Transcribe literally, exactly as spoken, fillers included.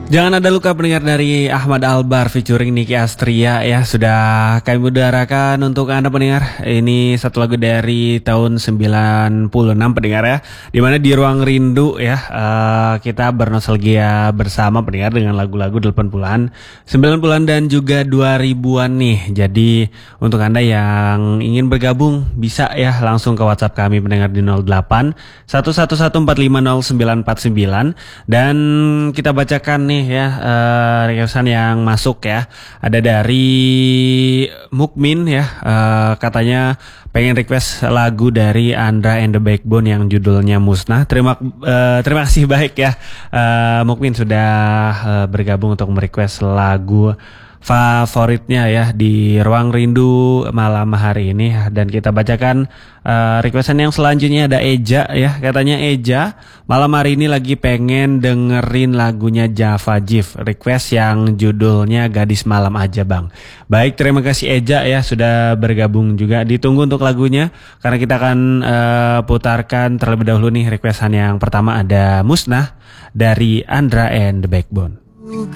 Jangan ada luka pendengar dari Ahmad Albar featuring Nicky Astria ya, sudah kami udarakan untuk Anda pendengar. Ini satu lagu dari tahun sembilan puluh enam pendengar ya, dimana di Ruang Rindu ya uh, kita bernostalgia bersama pendengar dengan lagu-lagu delapan puluhan, sembilan puluhan dan juga dua ribuan nih. Jadi untuk Anda yang ingin bergabung bisa ya langsung ke WhatsApp kami pendengar di nol delapan satu satu satu empat lima nol sembilan empat sembilan dan kita bacakan nih ya uh, requestan yang masuk ya. Ada dari Mukmin ya, uh, katanya pengen request lagu dari Andra and the Backbone yang judulnya Musnah. Terima uh, terima kasih baik ya uh, Mukmin sudah uh, bergabung untuk merequest lagu favoritnya ya di Ruang Rindu malam hari ini. Dan kita bacakan uh, requestan yang selanjutnya. Ada Eja ya, katanya Eja malam hari ini lagi pengen dengerin lagunya Java Jive, request yang judulnya Gadis Malam Aja Bang. Baik, terima kasih Eja ya sudah bergabung juga. Ditunggu untuk lagunya karena kita akan uh, putarkan terlebih dahulu nih requestan yang pertama. Ada Musnah dari Andra and the Backbone.